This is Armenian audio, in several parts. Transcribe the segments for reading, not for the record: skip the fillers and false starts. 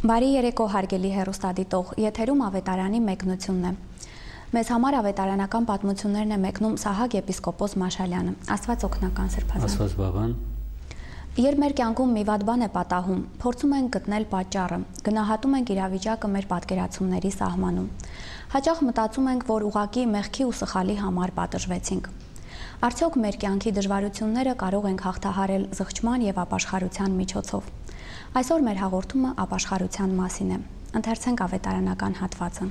Բարի երեկո հարգելի հեռուստադիտող, եթերում ավետարանի մեկնությունն է։ Մեզ համար ավետարանական պատմություններն է մեկնում Սահակ եպիսկոպոս Մաշալյանը։ Աստված օգնական Սրբազան։ Աստված բավան։ Երբ մեր կյանքում մի վատ բան է պատահում, փորձում ենք գտնել պատճառը, գնահատում ենք իրավիճակը մեր պատկերացումների սահմանում։ Հաճախ մտածում ենք, որ ուղղակի մեղքի ու սխալի համար պատժվեցինք։ Արդյոք մեր կյանքի դժվարությունները կարող ենք հաղթահարել զղջման եւ ապաշխարության միջոցով։ Այսօր մեր հաղորդումը ապաշխարության մասին է։ Ընթերցենք ավետարանական հատվածը։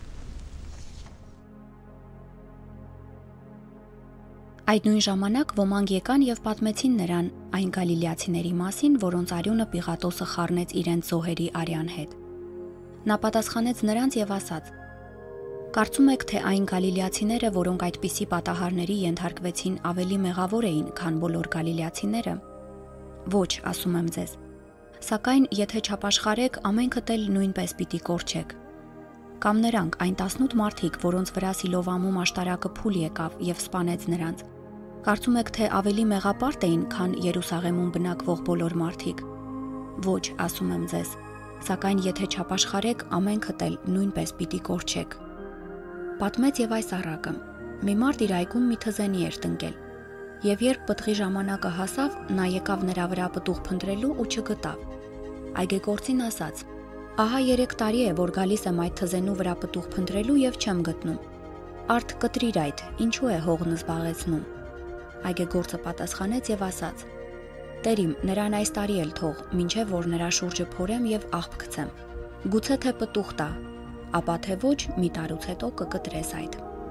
Այդ նույն ժամանակ ոմանք եկան եւ պատմեցին նրան այն գալիլեացիների մասին, որոնց արյունը Պիղատոսը խառնեց իրենց զոհերի արյան հետ։ Նա պատասխանեց նրանց եւ ասաց. Կարծում եք, թե այն գալիլեացիները, որոնք այդպիսի պատահարների ենթարկվեցին, ավելի մեղավոր էին, քան բոլոր գալիլեացիները։ Ոչ, ասում եմ ձեզ։ Սակայն, եթե չապաշխարեք, ամենքդ էլ նույնպես պիտի կորչեք։ Կամ նրանք, այն 18 մարդիկ, որոնց վրա Սիլովամում աշտարակը փուլ եկավ եւ սպանեց նրանց։ Կարծում եք, թե ավելի մեղապարտ էին, քան Երուսաղեմում բնակվող բոլոր մարդիկ։ Ոչ, ասում եմ ձեզ։ Սակայն, եթե չապաշխարեք, ամենքդ էլ նույնպես պիտի կորչեք։ Պատմեց եւ այս առակը. մի մարդ իր այգում մի թզենի էր տնկել։ Եվ երբ պտղի ժամանակը հասավ, նա եկավ նրա վրա պտուղ փնտրելու ու չգտավ։ Այգեգործին ասաց. Ահա 3 տարի է, որ գալիս եմ այդ թզենու վրա պտուղ փնտրելու եւ չեմ գտնում։ Արդ կտրիր այդ, ինչու է հողն զբաղեցնում։ Այգեգործը պատասխանեց եւ ասաց. Տերիմ, նրան այս տարի էլ թող, մինչեւ որ նրա շուրջը փորեմ եւ աղբ գցեմ։ Գուցե թե պտուղ տա, ապա թե ոչ, մի տարուց հետո կկտրես այդ։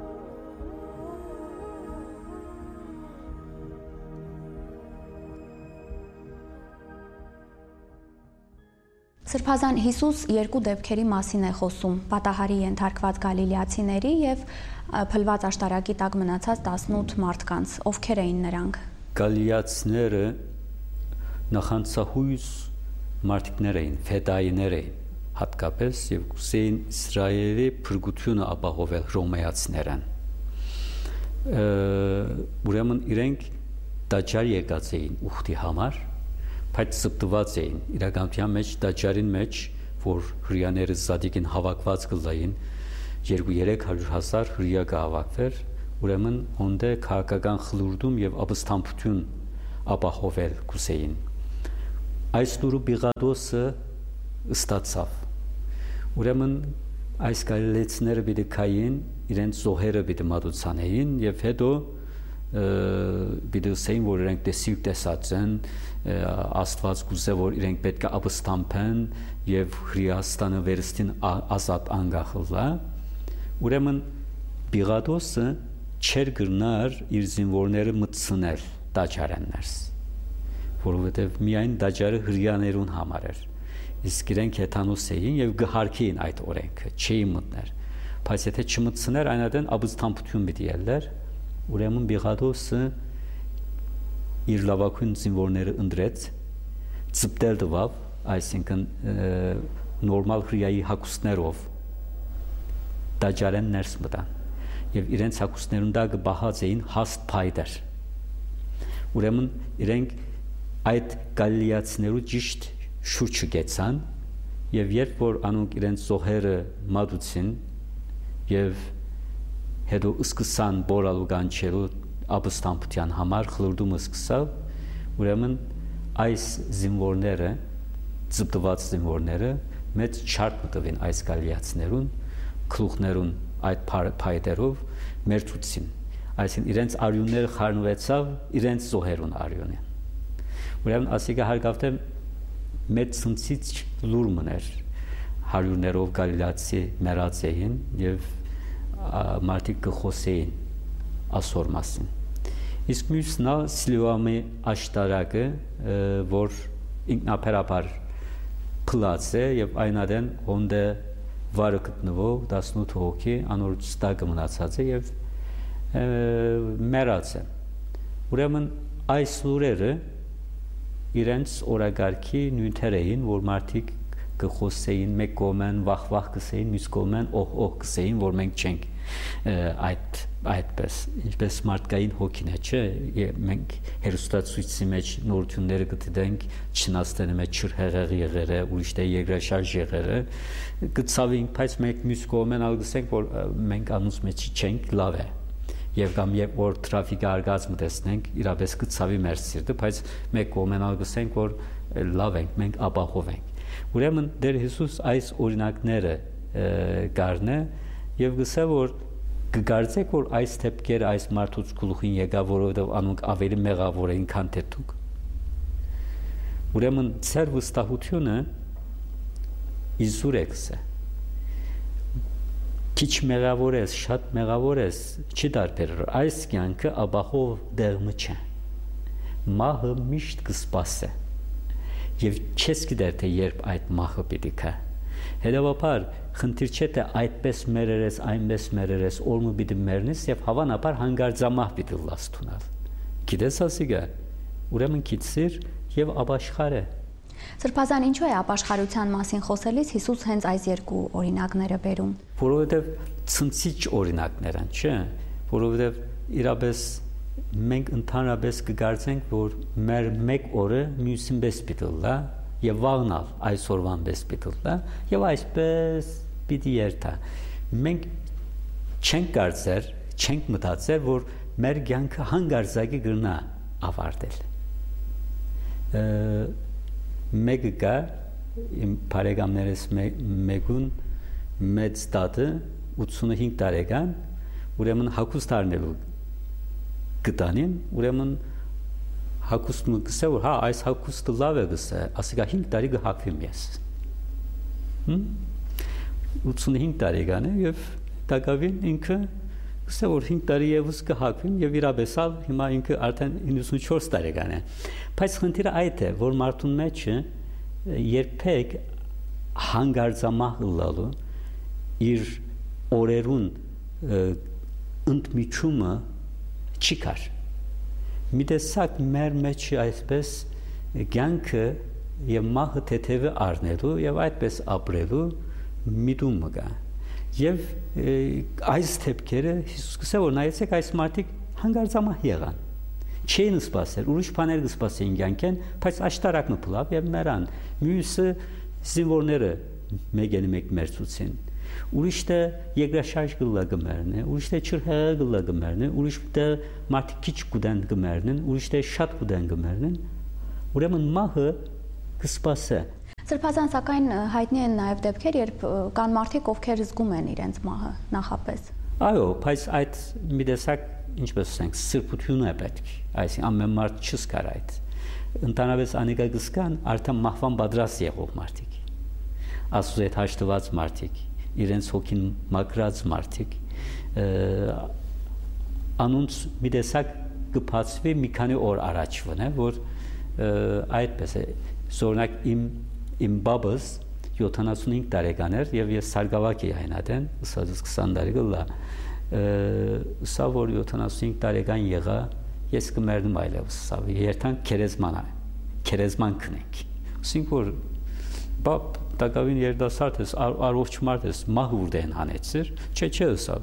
Սրբազան Հիսուս երկու դեպքերի մասին է խոսում՝ պատահարի ենթարկված գալիլեացիների եւ փլված աշտարակի տակ մնացած 18 մարդկանց։ Ովքեր էին նրանք։ Գալիլեացիները նախանցահույս մարդիկներ էին, ֆեդայիներ էին, հատկապես եւ կուսեին Իսրայելի փրկությունը ապահովել հռոմեացիներն։ Ուրեմն իրենք տաճար եկած էին ուխտի համար, բայց սպտված էին իրականության մեջ տաճարին մեջ, որ հրեաները զադիկին հավաքված կլային 200-300,000 հրեա կհավաքվեր, ուրեմն հոնդե քաղաքական խլուրդում եւ ապստամբություն ապահովել կուսեին։ Այս դուրը Պիղատոսը ստացավ։ Ուրեմն այս գալիլեացիները պիտի կային, իրենց զոհերը պիտի մատուցանեին եւ հետո պիտի ասեին, որ իրենք տեսիք տեսած են, Աստված կուզե, որ իրենք պետք է ապստամբեն եւ Հրեաստանը վերստին ազատ անգախլա։ Ուրեմն Պիղատոսը չեր գնար իր զինվորները մտցնել տաճարեններս, որովհետեւ միայն տաճարը հրեաներուն համար էր։ Իսկ իրենք հեթանոս էին եւ գհարքեին այդ օրենքը, չէին մտներ։ Բայց եթե չմտցներ, այնադեն ապստամբություն պիտի ելներ, ուրեմն Պիղատոսը իր լավագույն զինվորները ընտրեց, ծպտել տվավ, այսինքն նորմալ հրեայի հագուստներով տաճարեն ներս մտան եւ իրենց հագուստներուն տակ բահած էին հաստ փայտեր։ Ուրեմն իրենք այդ գալիլեացիներու ճիշտ շուրջը գեցան եւ երբ որ անոնք իրենց զոհերը մատուցին եւ հետո սկսան բորալու կանչելու ապստամբության համար խլուրդումը սկսավ, ուրեմն այս զինվորները, ծպտված զինվորները մեծ չարտ մտվին այս գալիլեացիներուն, գլուխներուն այդ փայտերով մերթուցին, այսինքն իրենց արյունները խառնվեցավ իրենց զոհերուն արյունին։ Ուրեմն ասիկա հարգավտե մեծ ցնցիչ լուր մներ հարյուրներով գալիլեացի մեռած էին եւ մարդիկ կխոսեին ասոր մասին։ Իսկ մյուսն է Սիլովամի աշտարակը, որ ինքնաբերաբար փլած է եւ այնադեն հոնդե վարը գտնվող 18 հոգի անորոց տակը մնացած է եւ մեռած է։ Ուրեմն այս լուրերը իրենց օրագարկի նյութեր էին, որ մարդիկ կխոսեին մեկ կողմեն վախ-վախ կսեին, մյուս կողմեն օհ-օհ կսեին, որ մենք չենք այդպես ինչպես մարդկային հոգին է, չէ, մենք հերոստացույցի մեջ նորությունները գտենք, չնաստենի մեջ չրհեղեղ եղերը, ուրիշ դե երկրաշարժ եղերը, գծավին, բայց մենք մյուս կողմեն ալգսենք, որ մենք անուս մեջ չենք, լավ է։ Եվ կամ երբ որ տրաֆիկը արգածը տեսնենք, իրապես գծավի մեր սիրտը, բայց մեկ կողմեն ալգսենք, որ լավ ենք, մենք ապահով ենք։ Ուրեմն Տեր Հիսուս այս օրինակները գարնե եւ գսե որ կգարձեք որ այս թեփքերը այս մարդուց գլուխին եկա, որովհետեւ անոնք ավելի մեղավոր են, քան թե դուք։ Ուրեմն ծեր վստահությունը իզուր է գսե։ Քիչ մեղավոր ես, շատ մեղավոր ես, չի դարբերır։ Այս կյանքը ապահով դեղը չէ։ Մահը միշտ կսպասե։ Եվ չես գիտեր թե երբ այդ մահը պիտի գա։ Հետևաբար խնդիր չէ թե այդպես մերերես, այնպես մերերես, օրը պիտի մեռնես եւ հավանաբար հանգարձամահ պիտի լաս տունալ։ Գիտես ասիգա։ Ուրեմն քիծիր եւ ապաշխար է։ Սրբազան ինչու է ապաշխարության մասին խոսելիս Հիսուս հենց այս երկու օրինակները բերում։ Որովհետև ցնցիչ օրինակներ են, չէ՞, որովհետև իրապես մենք ընդհանրապես կգարձենք, որ մեր մեկ օրը մյուսին պես պիտի լա եւ վաղնալ այսօրվան պես պիտի լա եւ այսպես պիտի երթա։ Մենք չենք կարծեր, չենք մտածեր, որ մեր կյանքը հանգարձակի կգնա ավարտել։ Մեկը կա իմ բարեկամներս մեկուն մեծ տատը 85 տարեկան ուրեմն հագուստ առնելու գտանին ուրեմն հագուստը գսե որ հա այս հագուստը լավ է գսե ասիկա 5 տարի կհագվեմ ես 85 տարեկան է եւ տակավին ինքը գսե որ 5 տարի եւս կհագվեմ եւ իրաբեսալ հիմա ինքը արդեն 94 տարեկան է բայց խնդիրը այդ է որ մարդուն մեջ երբեք հանգարձամահ լալու իր օրերուն ընդմիջումը չի կար մի տեսակ մեր մեջ այսպես կյանքը եւ մահը թեթևը առնելու եւ այդպես ապրելու միտումը կա եւ այս թեփքերը Հիսուս կսե որ նայեցեք այս մարդիկ հանգարձամահ եղան չեն սպասել ուրիշ բաներ կսպասեին կյանքեն բայց աշտարակը փլավ եւ մեռան մյուսը զինվորները մեկ մերցուցին ուրիշը երկրաշարժ գլագմերն է ուրիշը չրհեղ գլագմերն է ուրիշը մարդիկ քիչ կուդեն գմերն ուրիշը շատ կուդեն գմերն ուրեմն մահը կսպասե Սրբազան սակայն հայտնի են նաև դեպքեր, երբ կան մարդիկ, ովքեր զգում են իրենց մահը նախապես։ Այո, բայց այդ մի տեսակ, ինչպես ասենք, սրբություն է պետք, այսինքն ամեն մարդ չզգար այդ։ Ընդհանրապես անիկա գսկան արդեն մահվան պատրաստ եղող մարդիկ։ Աստծո հետ հաշտված մարդիկ, իրենց հոգին մաքրած մարդիկ, անոնց մի տեսակ կփածվի մի քանի օր առաջվն է, որ այդպես է, օրինակ իմ բաբս 75 տարեկան էր եւ ես Սարգսակի հայնադեն, ըստ 20 տարի գլա, սա որ 75 տարեկան եղա, ես կմեռնում այլևս, սա երթան քերեզման կնենք։ Ասենք որ բաբ տակավին երդասարդ ես, առողջ մարդ ես, մահ ուրդեն հանեցիր, չէ, սա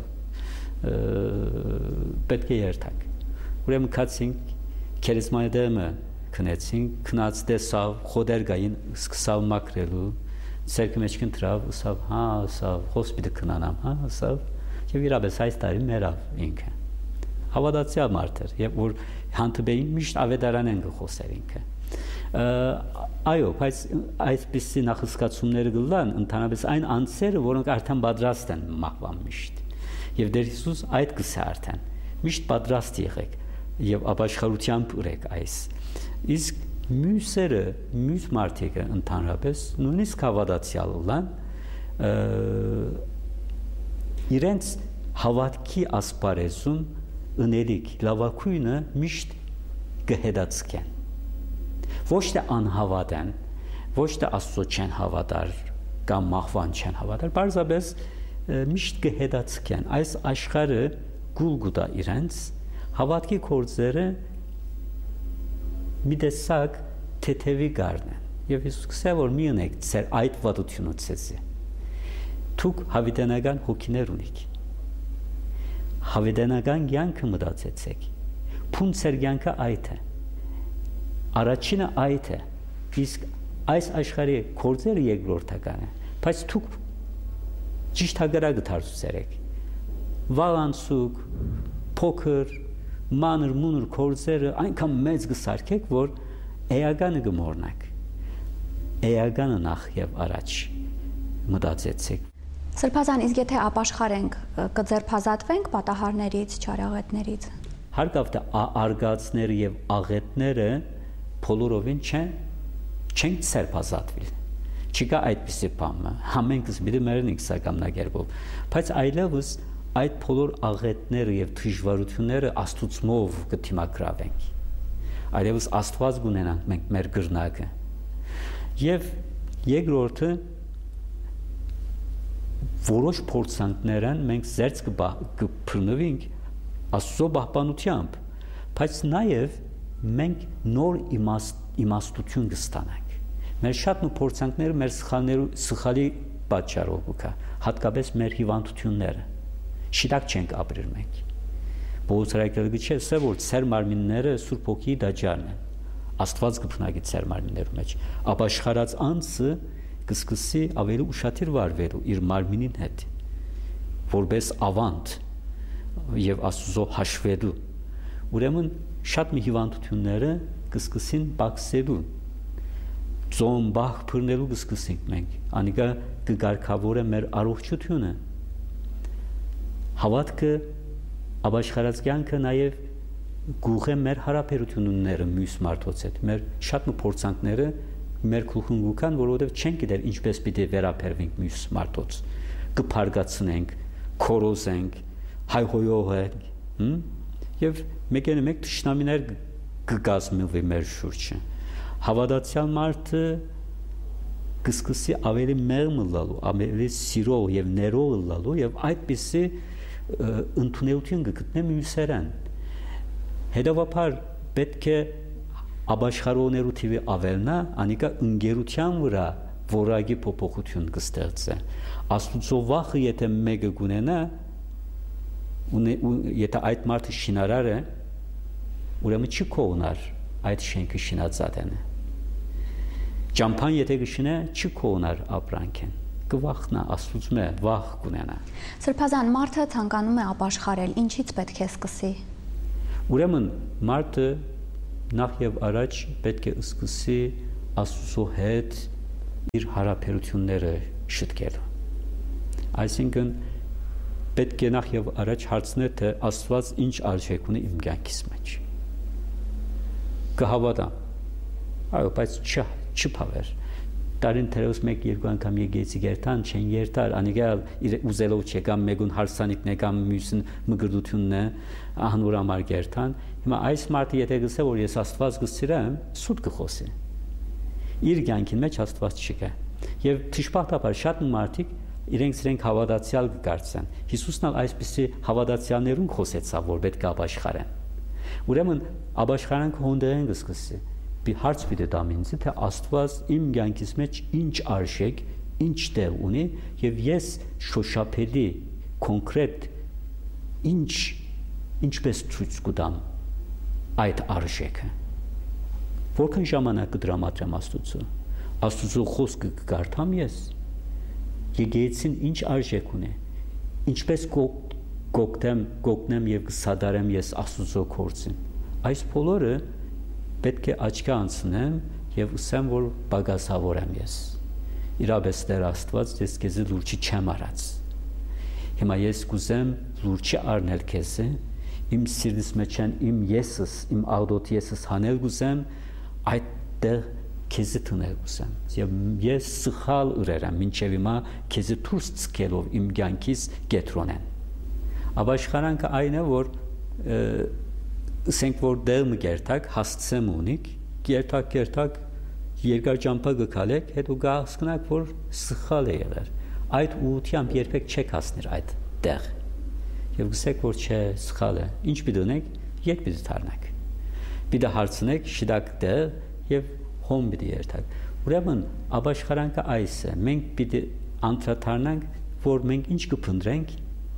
պետք է երթանք։ Ուրեմն կացինք քերեզմանի դեմը քնեցինք, քնած տեսավ, խոդեր գային, սկսավ մաքրելու, ցերկի մեջ կընտրավ, ասավ, հա, ասավ, հոսպիտալ քնանամ, հա, ասավ, եւ իրապես այս տարի մեռավ ինքը։ Հավատացյալ մարդ էր, եւ որ հանդիպեին միշտ ավետարան են գխոսեր ինքը։ Այո, բայց այսպիսի նախասկացումները գլան, ընդհանրապես այն անձերը, որոնք արդեն պատրաստ են մահվան միշտ։ Եվ Տեր Հիսուս այդ գսե արդեն, միշտ պատրաստ եղեք եւ ապաշխարությամբ ուրեք այս իսկ մյուսերը մյուս մարդիկը ընդհանրապես նույնիսկ հավատացյալ լան իրենց հավատքի ասպարեզում ընելիք լավակույնը միշտ կհետացկեն ոչ թե անհավատ են ոչ թե Աստծո չեն հավատար կամ մահվան չեն հավատար բարձրապես միշտ կհետացկեն այս աշխարհը գուլ գուտա իրենց հավատքի կորձերը մի տեսակ թեթևի գարնեն եւ Հիսուս կսե որ մի ունեք ծեր այդ վատությունը ցեզի դուք հավիտենական հոգիներ ունիք Հավիտենական կյանքը մտածեցեք։ Փունցեր կյանքը այդ է։ Առաջինը այդ է։ Իսկ այս աշխարհի գործերը երկրորդական է։ Բայց դուք ճիշտ հագարակը դարձրեք։ Վաղանցուկ, փոքր, մանր մունր գործերը այնքան մեծ կսարքեք, որ էականը կմոռնաք։ Էականը նախ եւ առաջ մտածեցեք։ Սրբազան, իսկ եթե ապաշխարենք, կձերբազատվենք պատահարներից, չարաղետներից։ Հարկավ թե արգածները եւ աղետները բոլորովին չեն ձերբազատվել։ Չկա այդպիսի բան։ Համենքս մի մերնիկ սակամնագերբով, բայց այլևս այդ բոլոր աղետները եւ դժվարությունները Աստծուով կդիմակրավենք։ Այլևս Աստված կունենանք մենք մեր գրնակը։ Եվ երկրորդը որոշ փորձանքներն մենք զերծ կփրկվենք Աստծո պահպանությամբ, բայց նաև մենք նոր իմաստություն կստանանք։ Մեր շատ ու փորձանքները մեր սխալի պատճառով կա, հատկապես մեր հիվանդությունները։ Շիտակ չենք ապրել մենք։ Բողոքարակելը չէ, որ ծեր մարմինները Սուրբ Հոգի դաջարն են։ Աստված կփնագի ծեր մարմիններու մեջ։ Ապաշխարած անձը կսկսի ավելի ուշադիր վարվելու իր մարմինին հետ, որպես ավանդ եւ Աստծո հաշվելու։ Ուրեմն շատ մի հիվանդությունները կսկսին բացելու։ Ծոմ բախ բռնելու կսկսենք մենք։ Անիկա կգարկավորե մեր առողջությունը։ Հավատքը ապաշխարած կյանքը նաև գուղե մեր հարաբերությունները մյուս մարդոց հետ, մեր շատ ու փորձանքները մեր քուխունգուկան, որովհետև չենք գիտեր ինչպես պիտի վերաբերվենք մյուս մարդոց, կփարգացնենք, քորոզենք, հայհոյողենք, եւ մեկ թշնամիներ կգազմվի մեր շուրջը։ Հավատացյալ մարդը կսկսի ավելի մեղմ լալու, ավելի սիրող եւ ներող լալու եւ այդպիսի ընդունելություն կգտնե մյուսերեն։ Հետևաբար պետք է ապաշխարողներու թիվը ավելնա, անիկա ընկերության վրա որակի փոփոխություն կստեղծե։ Աստուծո վախը եթե մեկը գունենա, եթե այդ մարդը շինարար է, ուրեմն չի կողնար այդ շենքը շինածատենը։ Ճամփան եթե կշինե, չի կողնար ապրանքեն։ Կվախնա Աստուծո վախ կունենա։ Սրբազան, մարդը ցանկանում է ապաշխարել, ինչից պետք է սկսի։ Ուրեմն մարդը նախ եւ առաջ պետք է սկսի Աստծո հետ իր հարաբերությունները շտկել։ Այսինքն պետք է նախ եւ առաջ հարցնել թե Աստված ինչ արժեք ունի իմ կյանքիս մեջ։ Կհավատամ։ Այո, բայց չփավեր։ Տարին թերևս մեկ-երկու անգամ եկեցի գերտան, չեն երթար, անիկալ ուզելով չեկամ մեկուն հարսանիքն եկամ մյուսն մգրդությունն է, անոր համար գերտան։ Հիմա այս մարդը եթե գսե որ ես Աստված կսիրեմ, սուտ կխոսի։ Իր կյանքին մեջ Աստված չկա։ Եվ թշպախտաբար շատ մարդիկ իրենք հավատացյալ կգարցեն։ Հիսուսն ալ այսպիսի հավատացյալներուն խոսեցավ, որ պետք է ապաշխարեն։ Ուրեմն ապաշխարանքը հոնդերեն կսկսի։ Հարց պիտի տամ ինձ, թե Աստված իմ կյանքիս մեջ ինչ արժեք, ինչ տեղ ունի եւ ես շոշափելի կոնկրետ ինչպես ցույց կտամ այդ արժեքը։ Որքան ժամանակ կդրամատրեմ Աստծո խոսքը կգարթամ ես։ Եկեղեցին ինչ արժեք ունի, ինչպես կոգնեմ եւ կսադարեմ ես Աստծո գործին։ Այս բոլորը պետք է աչքի անցնեմ եւ ասեմ, որ բագասավոր եմ ես։ Իրապես Տեր Աստված ես քեզ լուրջ չեմ արած։ Հիմա ես կուզեմ լուրջ առնել քեզ, իմ սիրտիս մեջ իմ եսս, իմ աղդոտ եսս հանել կուզեմ, այդտեղ քեզ տնել կուզեմ։ Եվ ես սխալ ուրերեմ, մինչև հիմա քեզ դուրս ցկելով իմ կյանքից կետրոնեն։ Ապաշխարանքը այն է, որ ասենք որ դեր մգերտակ հասցեմ ունիք, գերտակ երկար ճամփա գկալեք, հետո գահսկնակ որ սխալ է եղել։ Այդ ուղությամբ երբեք չեք հասներ այդ տեղ։ Եվ գսեք որ չէ, սխալ է։ Ինչ պիտի ունեք, ետ պիտի դառնաք։ Պիտի հարցնեք շիդակ տեղ եւ հոմ պիտի երթակ։ Ուրեմն ապաշխարանքը այս է։ Մենք պիտի անդրադառնանք, որ մենք ինչ կփնտրենք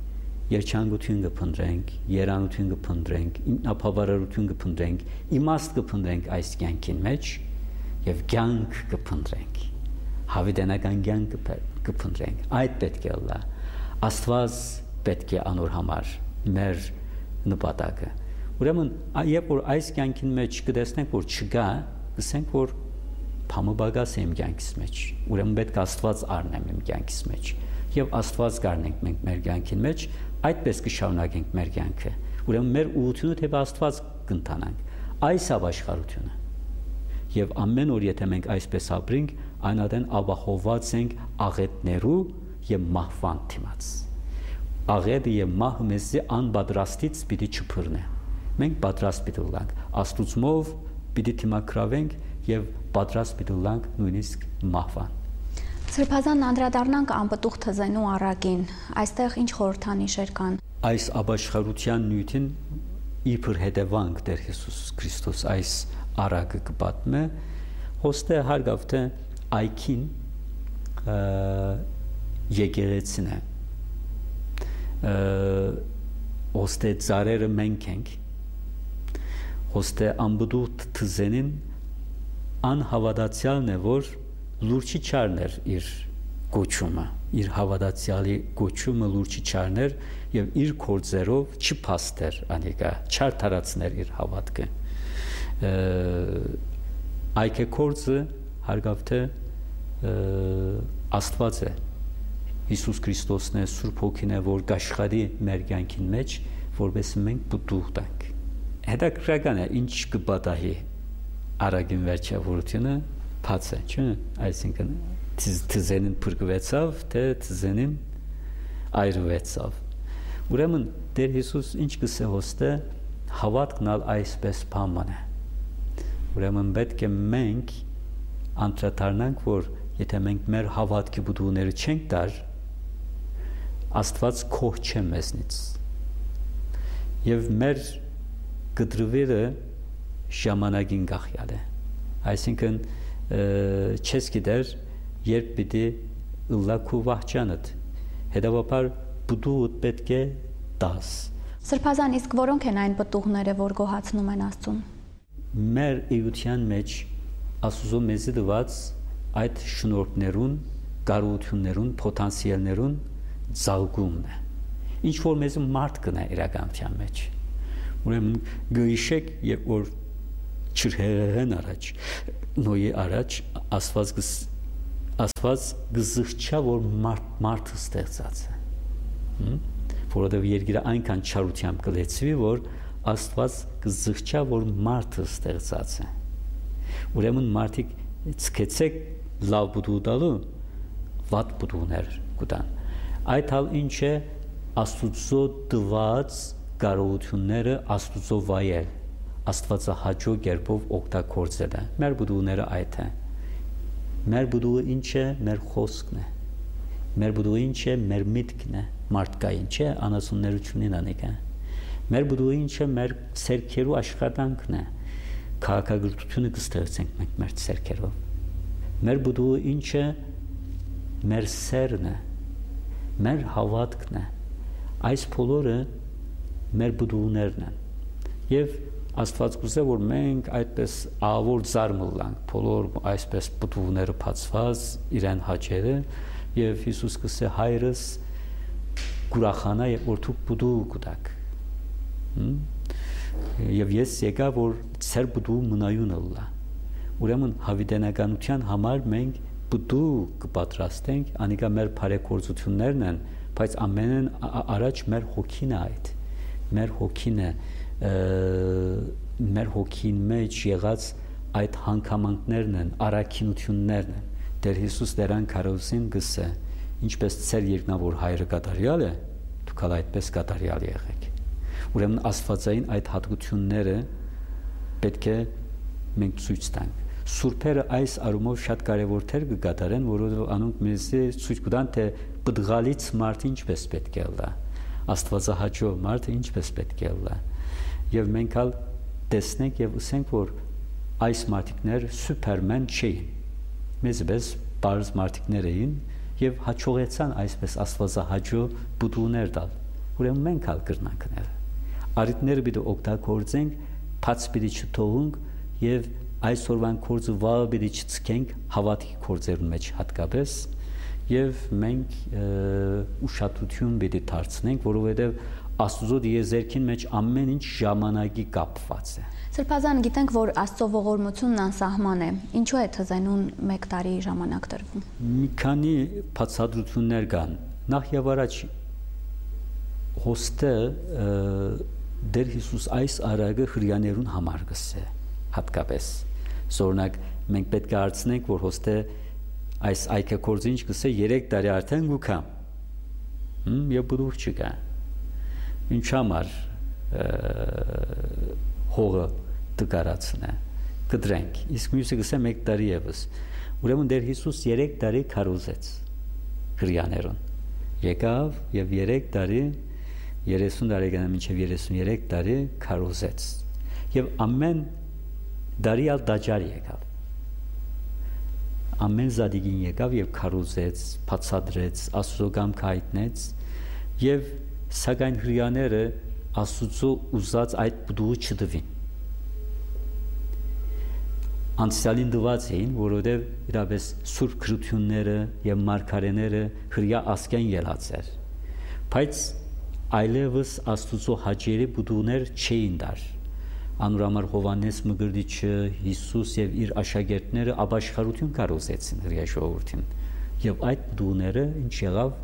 երջանկություն կփնտրենք, երանություն կփնտրենք, ինքնաբավարարություն կփնտրենք, իմաստ կփնտրենք այս կյանքին մեջ եւ կյանք կփնտրենք, հավիտենական կյանք կփնտրենք։ Այդ պետք է լա։ Աստված պետք է անոր համար մեր նպատակը։ Ուրեմն, երբ որ այս կյանքին մեջ կտեսնենք, որ չկա, կսենք, որ փամը բագաս է իմ կյանքից մեջ։ Ուրեմն պետք է Աստված առնեմ իմ կյանքից մեջ։ Եվ Աստված գարնենք մենք մեր կյանքին մեջ, այդպես կշարունակենք մեր կյանքը։ Ուրեմն մեր ուղղությունը թե Աստված կընթանանք։ Այս է աշխարհությունը։ Եվ ամեն օր եթե մենք այսպես ապրենք, այնադեն ապահովված ենք աղետներու եւ մահվան դիմաց։ Աղետը եւ մահը մեզ անպատրաստից պիտի չփռնե։ Մենք պատրաստ պիտի լինենք, Աստուծմով պիտի դիմակրավենք եւ պատրաստ պիտի լինենք նույնիսկ մահվան։ Սրբազան անդրադառնանք անպտուղ թզենու առակին, այստեղ ինչ խորհրդանիշեր կան։ Այս ապաշխարության նյութին իբր հետևանք Տեր Հիսուս Քրիստոս այս առակը կպատմե, հոստե հարգավ թե այքին եկեղեցին է, հոստե ծարերը մենք ենք, հոստե անպտուղ թզենին անհավատացյալն է, որ լուրջի չարներ իր գոչումը, իր հավատացյալի գոչումը լուրջի չարներ եւ իր կորձերով չփաստեր անիկա, չարթարացներ իր հավատքը։ Այքե կորձը հարգավ թե Աստված է, Հիսուս Քրիստոսն է, Սուրբ Հոգին է, որ գաշխարի մեր կյանքին մեջ, որովհետեւ մենք պտուղ տանք։ Հետաքրքրական է, ինչ կպատահի առագին վերջավորությունը բաց է, չէ՞, այսինքն թզենին փրկվեցավ, թե թզենին այրվեցավ։ Ուրեմն Տեր Հիսուս ինչ կսե հոստե հավատքն ալ այսպես բան է։ Ուրեմն պետք է մենք անդրադառնանք, որ եթե մենք մեր հավատքի բուդուները չենք տար, Աստված քոհ չէ մեզնից։ Եվ մեր գդրվերը ժամանակին գախյալ է։ Այսինքն չես գիտեր երբ պիտի լակու վահճանդ, հետևաբար բուդուդ պետք է տաս։ Սրբազան, իսկ որոնք են այն պտուղները, որ գոհացնում են Աստծուն։ Մեր էության մեջ Աստուծո մեզի դված այդ շնորհներուն, կարողություններուն, պոտենցիալներուն զարգումն է։ Ինչ որ մեզ մարդ կնա իրականության մեջ։ Ուրեմն գիշեք, երբ որ չրհեղեն առաջ, նոյի առաջ Աստված գզղչա, որ մարդը ստեղծած է։ Որովհետև երկիրը այնքան չարությամբ կլեցվի, որ Աստված գզղչա, որ մարդը ստեղծած է։ Ուրեմն մարդիկ ցկեցեք լավ բուդու տալու, վատ բուդուներ կտան։ Այդ հալ ինչ է Աստուծո տված կարողությունները Աստուծո վայել, Աստվածահաճո կերպով օգտագործելը։ Մեր բուդուները այդ է։ Մեր բուդուը ինչ է, մեր խոսքն է։ Մեր բուդուը ինչ է, մեր միտքն է, մարդկային չէ, անասուններությունին անիկա։ Մեր բուդուը ինչ է, մեր սերքերու աշխատանքն է։ Քաղաքագրությունը կստեղծենք մենք մեր սերքերով։ Մեր բուդուը ինչ է, մեր սերն է, մեր հավատքն է։ Այս բոլորը մեր բուդուներն են։ Եվ Աստված կուզե, որ մենք այդպես ավոր զարմլանք, բոլոր այսպես բուդուները բացված իրեն հաճերը, եւ Հիսուս կսե հայրս գուրախանա, երբ որ դուք բուդու կուտակ։ Եվ ես եկա, որ ծեր բուդու մնայունը լա։ Ուրեմն հավիտենականության համար մենք բուդու կպատրաստենք, անիկա մեր բարեգործություններն են, բայց ամենն առաջ մեր հոգին է այդ։ Մեր հոգին է մեր հոգին մեջ եղած այդ հանգամանքներն են, առաքինություններն են։ Տեր Հիսուս դերան քարոզին գսե, ինչպես ծեր երկնավոր հայրը կատարյալ է, դուք ալ այդպես կատարյալ եղեք։ Ուրեմն աստվածային այդ հատկությունները պետք է մենք ցույց տանք։ Սուրբերը այս առումով շատ կարևոր թեր կկատարեն, որովհետև անոնք մեզ ցույց կտան, թե բդղալից մարդը ինչպես պետք է լա, աստվածահաճո մարդը ինչպես պետք է լա։ Եվ մենք ալ տեսնենք եւ ասենք, որ այս մարդիկներ սուպերմեն չէին, մեզպես բարձ մարդիկներ էին եւ հաջողեցան այսպես աստվածահաճո բուդուներ տալ։ ուրեմն մենք ալ կրնանքնել արիտները պիտի օգտագործենք բաց պիտի չթողենք եւ այսօրվան կորձը վաղը պիտի չցկենք հավատքի կորձերուն մեջ հատկապես եւ մենք ուշադրություն պիտի դարձնենք որովհետեւ Աստծո դիեզերքին մեջ ամեն ինչ ժամանակի կապված է Սրբազան գիտենք որ Աստծո ողորմությունն անսահման է ինչու է թզենուն 1 տարի ժամանակ տրվում Մի քանի բացատրություններ կան նախ եւ առաջ հոստը Դեր Հիսուս այս արագը հրյաներուն համար գսե հատկապես Զորնակ մենք պետք է հարցնենք որ հոստը այս այկակորձը ինչ գսե 3 տարի արդեն գուքամ եւ բուդուր չկա Ինչ համար հողը տկարացնե կդրենք իսկ մյուսը գսե 1 տարի եւս ուրեմն Դեր Հիսուս 3 տարի քարոզեց հրյաներուն եկավ եւ 3 տարի 30 տարեկան մինչև 33 տարի քարոզեց եւ ամեն դարիալ դաջար եկավ ամեն զադիգին եկավ եւ քարոզեց բացադրեց Աստծո կամքը հայտնեց եւ սակայն հրյաները Աստծո ուզած այդ բդուղը չդվին անցյալին դված էին որովհետեւ իրապես սուրբ քրությունները եւ մարգարեները հրյա ասկյան ելած էր բայց այլևս Աստծո հաջերի բդուղներ չէին դար անուրամար Հովանես Մգրդիչը Հիսուս եւ իր աշակերտները ապաշխարություն կարողացեցին հրյա ժողովրդին եւ այդ բդուղները ինչ եղավ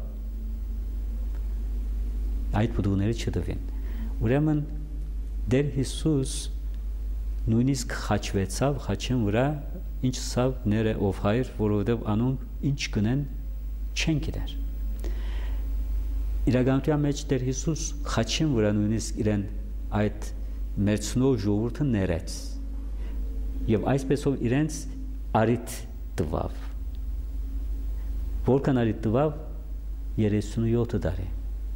այդ բդուղները չդվին ուրեմն Դեր Հիսուս նույնիսկ խաչվեցավ խաչեն վրա ինչ սավ ները ով հայր որովհետեւ անոնք ինչ կնեն չեն գիտեր իրականության մեջ Դեր Հիսուս խաչեն վրա նույնիսկ իրեն այդ մերցնող ժողովուրդը ներեց եւ այսպեսով իրենց արիթ տվավ որքան արիթ տվավ 37 տարի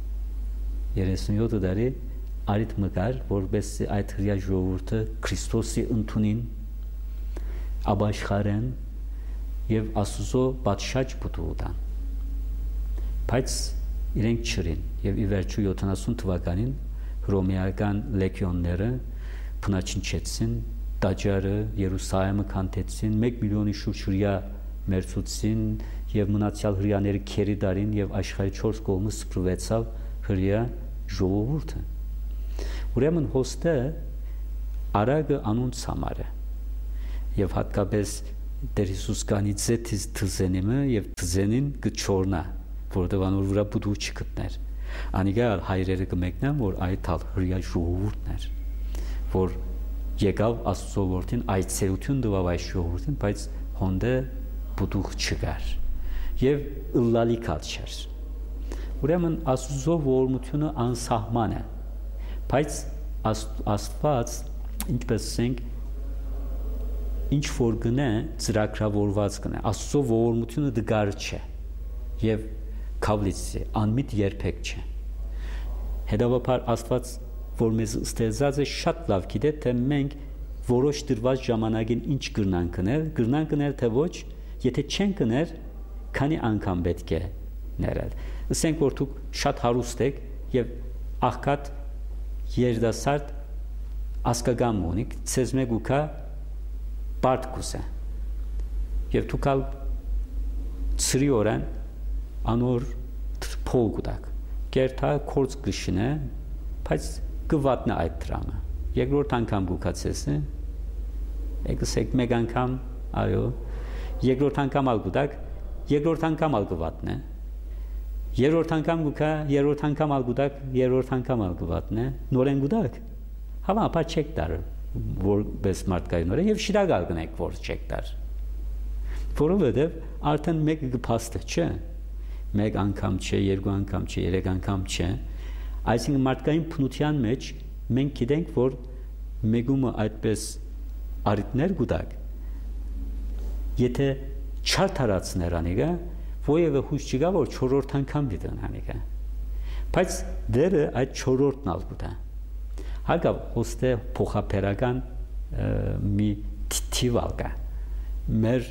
37 տարի արիթ մկար որպես այդ հրյա ժողովուրդը Քրիստոսի ընդունին ապաշխարեն եւ Աստծո պատշաճ բուտուդան բայց իրենք չրին եւ ի վերջո 70 թվականին հռոմեական լեգիոնները փնաչնչեցին տաճարը Երուսաղեմը քանդեցին 1 միլիոնի շուրջ հրյա մերցուցին եւ մնացյալ հրյաները քերի դարին եւ աշխարհի 4 կողմը սփռվեցավ հրյա ժողովուրդը ուրեմն հոստը արագը անոնց համար է եւ հատկապես Դեր Հիսուս կանից թզենիմը եւ թզենին կչորնա որովհետեւ անոր վրա բուդու չգտներ անիգա հայրերը կմեկնան որ այդ հրյա ժողովուրդն էր որ եկավ Աստծո որդին այցելություն տվավ այս ժողովրդին բայց հոնդը բուդու չկար եւ ըլլալիկած չէր ուրեմն Աստծո ողորմությունը անսահման է բայց Աստված ինչպես ասենք ինչ որ գնե ծրագրավորված գնե Աստծո ողորմությունը դգար չէ եւ քավլիցի անմիտ երբեք չէ հետեւաբար Աստված որ մեզ ստեղծած է շատ լավ գիտե թե մենք որոշ դրված ժամանակին ինչ գրնան կնել թե ոչ եթե չեն կներ քանի անգամ պետք է ներել ասենք որ դուք շատ հարուստ եք եւ աղքատ երդասարդ ասկագամ ունիք ցեզ մեգուկա բարդ կուսե եւ դուք ալ ծրի օրան անոր փող գուտակ կերթա կորց գշինե բայց գվատնա այդ դրամը երկրորդ անգամ գուկացես է եկսեք մեկ անգամ այո երկրորդ անգամ ալ գուտակ երկրորդ անգամ ալ գվատնե երրորդ անգամ գուկա երրորդ անգամ ալ գուտակ երրորդ անգամ ալ գվատնե նորեն գուտակ հավա ապա չեք դար որպես մարդկային օրը եւ շիրագալ գնեք որ չեք դար որովհետեւ արդեն մեկը գփաստը չէ մեկ անգամ չէ երկու անգամ չէ երեք անգամ չէ այսինքն մարդկային փնության մեջ մենք գիտենք որ մեգումը այդպես արիտներ գուտակ եթե չարթարացներ անիգա Ոևը հույս չկա որ 4-րդ անգամ դիտեն անիկա բայց դերը այդ 4-րդն ալ գուտա հագավ ոստե փոխապերական մի թիվալկա մեր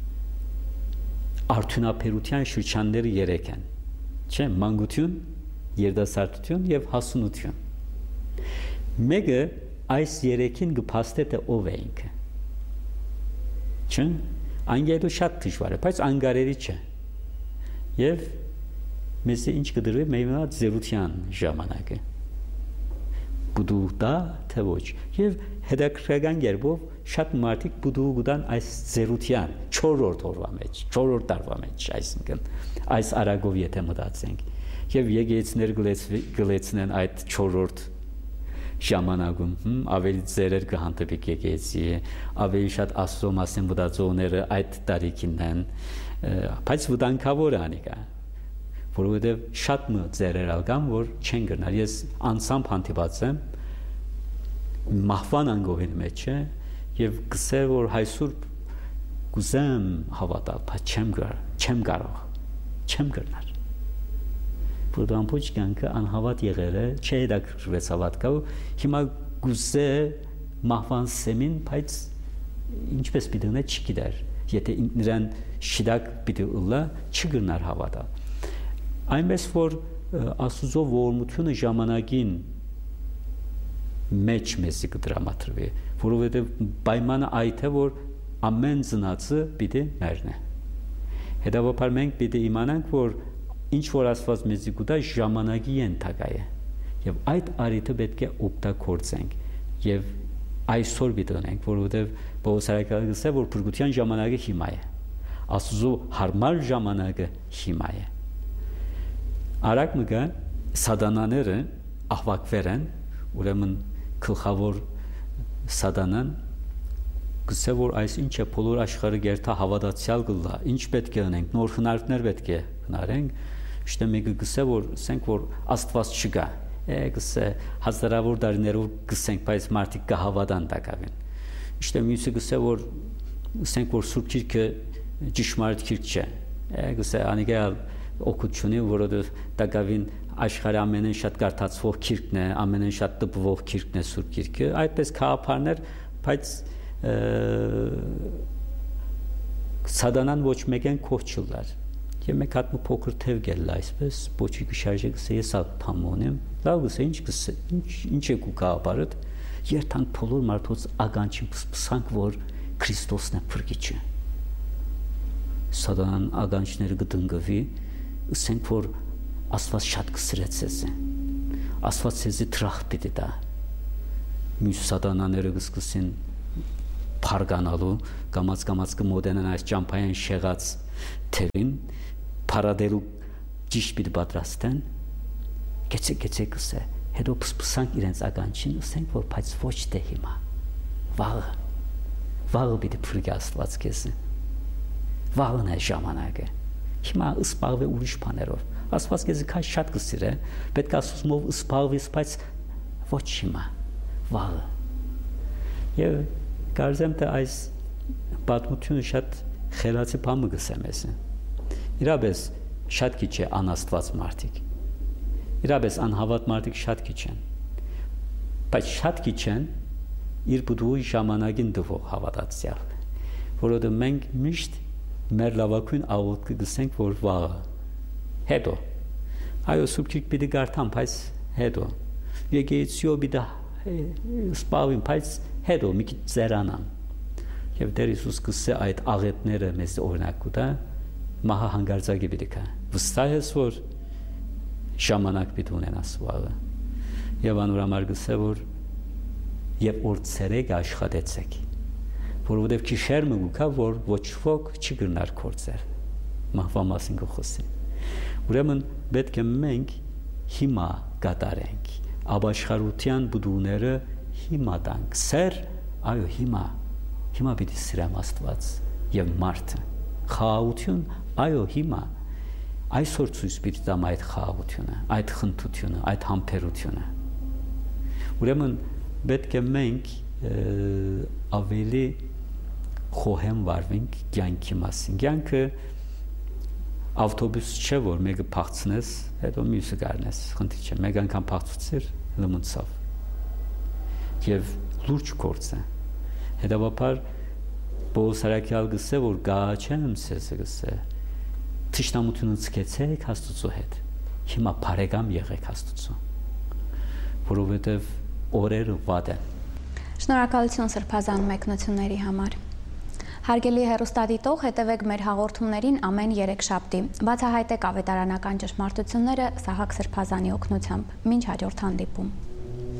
արդյունաբերության շրջանները 3 են չէ մանկություն երդասարտություն եւ հասունություն։ Մեկը այս երեքին կփաստե ով է ինքը։ Չէ՞։ Անգելը շատ դժվար է, բայց անգարերի չէ։ Եվ մեզ ինչ կդրվի մեր զերության ժամանակը։ Բուդու դա թե ոչ։ Եվ հետաքրքրական երբով շատ մարդիկ բուդու գտան այս զերության 4-րդ օրվա մեջ, 4-րդ տարվա մեջ, այսինքն այս արագով եթե մտածենք։ Եվ եկեղեցիներ գլեցնեն այդ 4-րդ ժամանակում ավելի ծերեր կհանդիպի եկեղեցի, ավելի շատ Աստծո մասին մտածողները այդ տարիքին են, բայց վտանգավոր է անիկա, որովհետև շատ ծերեր ալկան, որ չեն գնալ։ Ես անցամբ հանդիպած եմ մահվան անգովին մեջ է եւ գսե որ այսօր կուզեմ հավատալ, բայց չեմ կարող։ Որտեղ ամբողջ կյանքը անհավատ եղել է, չհետաքրքրվեց հավատքով, հիմա գուզե մահվան սեմին, բայց ինչպես պիտի ունե չգիտեր, եթե նրան շիդակ պիտի ուլա, չգրնար հավատալ։ Այնպես որ Աստծո ողորմությունը ժամանակին մեջ մեզի կդրամատրվի, որովհետև պայմանը այդ է, որ ամեն ծնածը պիտի մեռնի։ Հետևաբար մենք պիտի իմանանք, որ ինչ որ Աստված մեզի կուտա ժամանակի ենթակա է եւ այդ արիթը պետք է օգտագործենք եւ այսօր պիտի ունենք, որովհետեւ Պողոս արաքյալը գսե որ փրկության ժամանակը հիմա է, Աստծո հարմար ժամանակը հիմա է։ Արագ մգա սատանաները ահվակվեր են, ուրեմն գլխավոր սատանան գսե որ այս ինչ է բոլոր աշխարհը գերտա հավատացյալ գլա, ինչ պետք է անենք, նոր հնարքներ պետք է հնարենք, իշտե մեկը գսե որ ասենք որ Աստված չկա, գսե հազարավոր տարիներով գսենք, բայց մարդիկ կհավատան տակավին։ Իշտե մյուսը գսե որ ասենք որ Սուրբ Գիրքը ճշմարիտ գիրք չէ, գսե անիկա օգուտունի, որովհետև տակավին աշխարհի ամենեն շատ կարդացվող գիրքն է, ամենեն շատ տպվող գիրքն է Սուրբ Գիրքը, այդպես քաղաքարներ, բայց սատանան ոչ մեկեն կողչուլար։ Եվ մեկ հատ փոքր թև գելա այսպես, ոչի գշարժը գսե ես ափամոնեմ, լավ գսե ինչ է կուկաբարդ, երթանք բոլոր մարդոց ագանչին պսպսանք, որ Քրիստոսն է փրկիչը։ Սատանան ագանչները կդնգվի, ասենք որ Աստված շատ կսրեց ես է, Աստված եզի տրախ պիտի տա, մյուս սատանաները կսկսին փարգանալու, կամաց կմոտենան այս ճամփային շեղած թևին, փարադելու ճիշտ պիտի պատրաստեն, գեցե կսե, հետո պսպսանք իրենց ականջին, ասենք որ բայց ոչ թե հիմա, վաղը պիտի փրկի Աստված քեզ, վաղն է ժամանակը, հիմա սպաղվե ուրիշ բաներով, Աստված քեզ քաշ շատ կսիրե, պետք է Աստծով սպաղվես, բայց ոչ հիմա, վաղը։ Եվ կարծեմ թե այս պատմությունը շատ խելացի բան գսեմ ես։ Իրապես շատ քիչ է անաստված մարդիկ։ Իրապես անհավատ մարդիկ շատ քիչ են։ Բայց շատ քիչ են իր բուդուի ժամանակին դվող հավատացյալ։ Որովհետև մենք միշտ մեր լավագույն աղոթքը գսենք որ վաղը։ Հետո այո Սուրբ Գիրք պիտի կարդամ, բայց հետո եկեղեցիով պիտի սպառվեմ, բայց հետո մի քիչ ծերանամ։ Եվ Տեր Հիսուս կսե այդ աղետները մեզ օրինակ կտա, մահա հանգարձակի պիտի կա։ Վստահ ես որ ժամանակ պիտի ունենաս վաղը։ Եվ անորամար գսե որ եւ օր ցերեկ աշխատեցեք, որովհետեւ քիշերմը գուկա որ ոչ ոք չի գնար կործեր։ Մահվա մասին կխոսի։ Ուրեմն պետք է մենք հիմա կատարենք ապաշխարության բուդուները հիմա տանք սեր, այո հիմա պիտի սիրեմ Աստված եւ մարդը, խաղաղություն, այո հիմա այսօր ցույց պիտի տամ այդ խաղաղությունը, այդ խնդությունը, այդ համբերությունը։ Ուրեմն պետք է մենք ավելի խոհեմ վարվենք կյանքի մասին։ Կյանքը ավտոբուս չէ որ մեկը փախցնես, հետո մյուսը գարնես, խնդիր չէ, մեկ անգամ փախցուցիր, լմունցավ։ Եվ լուրջ գործ է։ Հետևաբար Պողոս արաքյալ գսե որ գաչեմ ցեզ գսե, թշնամությունը ցկեցեք Աստծո հետ։ Հիմա բարեկամ եղեք Աստծուն, որովհետև օրերը վատ են։ Շնորհակալություն սրբազան մեկնությունների համար։ Հարգելի հեռուստադիտող, հետևեք մեր հաղորդումներին ամեն երեքշաբթի։ Բացահայտեք ավետարանական ճշմարտությունները Սահակ Սրբազանի օգնությամբ։ Մինչ հաջորդ հանդիպում։